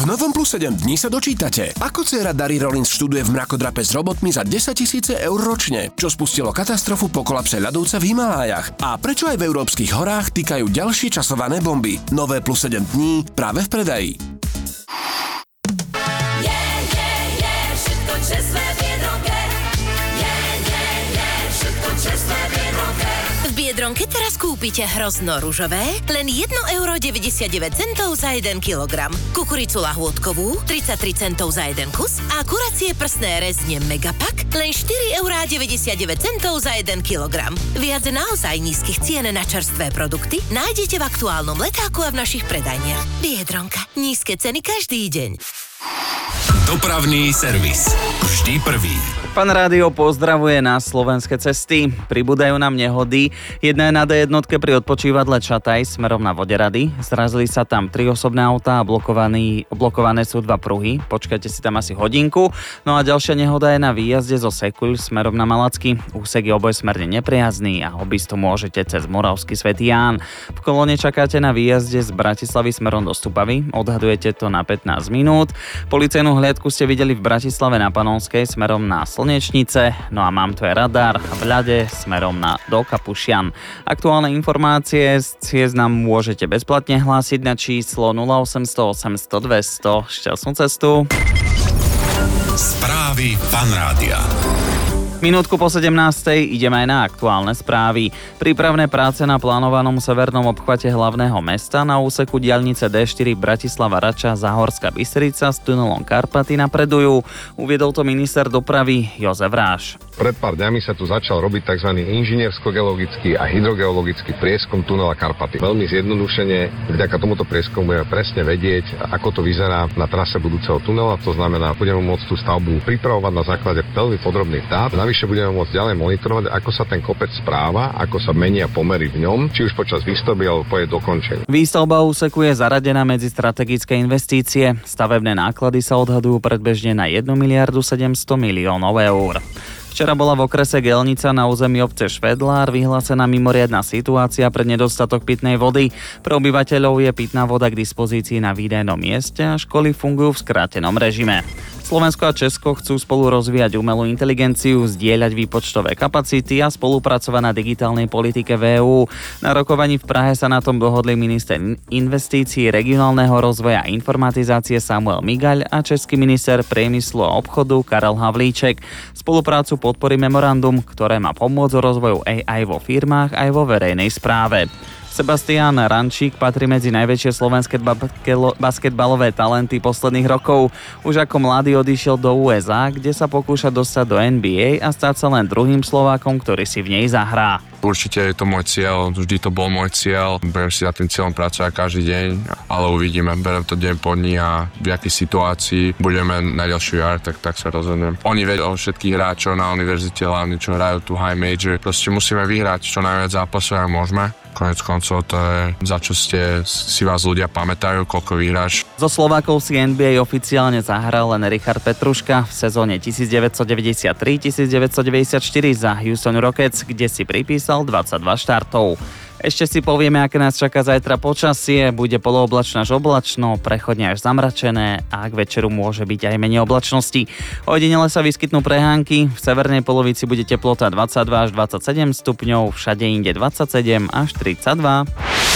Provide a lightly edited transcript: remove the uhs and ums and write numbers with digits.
novom Plus 7 dní sa dočítate, ako dcéra Dary Rollins študuje v mrakodrape s robotmi za 10 000 eur ročne, čo spustilo katastrofu po kolapse ľadovca v Himalájach a prečo aj v európskych horách týkajú ďalšie časované bomby. Nové Plus 7 dní práve v predaji. V Biedronke teraz kúpite hrozno ružové len 1,99 € za 1 kilogram. Kukuricu lahôdkovú 33 centov za 1 kus a kuracie prsné rezne Megapack len 4,99 € za 1 kilogram. Viac naozaj nízkych cien na čerstvé produkty nájdete v aktuálnom letáku a v našich predajniach. Biedronka. Nízke ceny každý deň. Dopravný servis. Vždy prvý. Pán Rádio pozdravuje na slovenské cesty. Pribúdajú nám nehody. Jedna je na D1 pri odpočívadle Čataj smerom na Voderady. Zrazili sa tam 3 osobné autá a blokované sú 2 pruhy. Počkajte si tam asi hodinku. No a ďalšia nehoda je na výjazde zo Sekuľ smerom na Malacky. Úsek je obojsmerne nepriazný a obísť to môžete cez Moravský Svätý Ján. V kolóne čakáte na výjazde z Bratislavy smerom do Stupavy. Odhadujete to na 15 minút. Policajnú hliadku ste videli v Bratislave na Panonskej smerom na Slnečnice, no a mám tu aj radar v ľade smerom do Kapušian. Aktuálne informácie z ciest nám môžete bezplatne hlásiť na číslo 0800 800 200. Šťastnú cestu. Správy Fan Rádia. Minútku po 17:00 ideme aj na aktuálne správy. Prípravné práce na plánovanom severnom obchvate hlavného mesta na úseku diaľnice D4 Bratislava Rača Záhorská Bystrica s tunelom Karpaty napredujú. Uviedol to minister dopravy Jozef Ráš. Pred pár dňami sa tu začal robiť tzv. Inžiniersko-geologický a hydrogeologický prieskum tunela Karpaty. Veľmi zjednodušene, vďaka tomuto prieskumu budeme presne vedieť, ako to vyzerá na trase budúceho tunela. To znamená, budeme môcť tú stavbu pripravovať na základe veľmi podrobných dát. Navyše budeme môcť ďalej monitorovať, ako sa ten kopec správa, ako sa menia pomery v ňom, či už počas výstavby alebo po jej dokončení. Výstavba úseku je zaradená medzi strategické investície. Stavebné náklady sa odhadujú predbežne na 1 miliardu 700 miliónov eur. Včera bola v okrese Gelnica na území obce Švedlár vyhlásená mimoriadna situácia pre nedostatok pitnej vody. Pre obyvateľov je pitná voda k dispozícii na výdajnom mieste a školy fungujú v skrátenom režime. Slovensko a Česko chcú spolu rozvíjať umelú inteligenciu, zdieľať výpočtové kapacity a spolupracovať na digitálnej politike v EÚ. Na rokovaní v Prahe sa na tom dohodli minister investícií, regionálneho rozvoja a informatizácie Samuel Migaľ a český minister priemyslu a obchodu Karel Havlíček. Spoluprácu podporí memorandum, ktoré má pomôcť rozvoju AI vo firmách aj vo verejnej správe. Sebastián Rančík patrí medzi najväčšie slovenské basketbalové talenty posledných rokov. Už ako mladý odišiel do USA, kde sa pokúša dostať do NBA a stať sa len druhým Slovákom, ktorý si v nej zahrá. Určite je to môj cieľ, vždy to bol môj cieľ. Budem si za tým cieľom pracovať každý deň, ale uvidíme, berem to deň po dní a v akej situácii budeme na ďalšiu jar, tak sa rozhodnem. Oni vedia o všetkých hráčov na univerzite, hlavne čo hrajú tu high major. Proste musíme vyhrať čo najviac zápasov, ako môžeme. Konec koncov to je, za čo si vás ľudia pamätajú, koľko vyhráš. Zo Slovákov si NBA oficiálne zahral len Richard Petruška v sezóne 1993-1994 za Houston Rockets, kde si pripísal 22 štartov. Ešte si povieme, aké nás čaká zajtra počasie. Bude polooblačno až oblačno, prechodne až zamračené a k večeru môže byť aj menej oblačnosti. Ojedinele sa vyskytnú prehánky. V severnej polovici bude teplota 22 až 27 stupňov, všade inde 27 až 32.